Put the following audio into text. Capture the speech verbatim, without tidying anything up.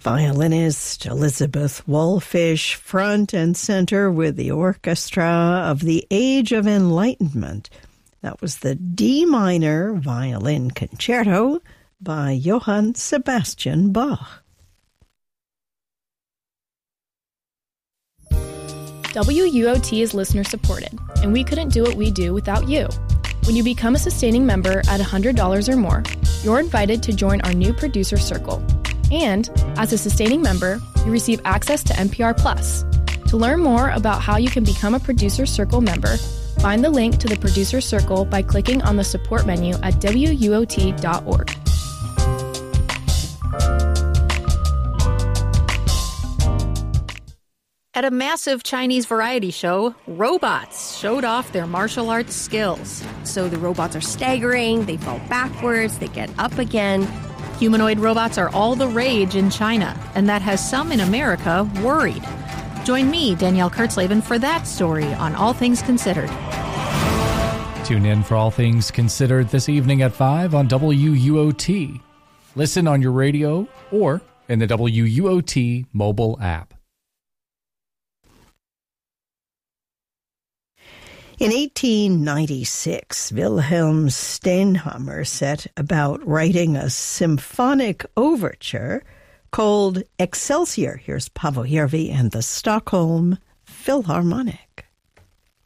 Violinist Elizabeth Wolfish, front and center with the orchestra of the Age of Enlightenment. That was the D minor violin concerto by Johann Sebastian Bach. W U O T is listener supported, and we couldn't do what we do without you. When you become a sustaining member at one hundred dollars or more, you're invited to join our new producer circle. And as a sustaining member, you receive access to N P R Plus. To learn more about how you can become a Producer Circle member, find the link to the Producer Circle by clicking on the support menu at W U O T dot org. At a massive Chinese variety show, robots showed off their martial arts skills. So the robots are staggering, they fall backwards, they get up again. Humanoid robots are all the rage in China, and that has some in America worried. Join me, Danielle Kurtzleben, for that story on All Things Considered. Tune in for All Things Considered this evening at five on W U O T. Listen on your radio or in the W U O T mobile app. In eighteen ninety-six, Wilhelm Steinhammer set about writing a symphonic overture called Excelsior. Here's Paavo Järvi and the Stockholm Philharmonic.